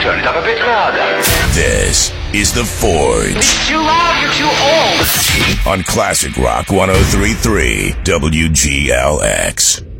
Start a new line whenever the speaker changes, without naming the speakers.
turn it up a bit louder.
This is The Forge.
It's too loud, you're too old.
On Classic Rock 103.3 WGLX.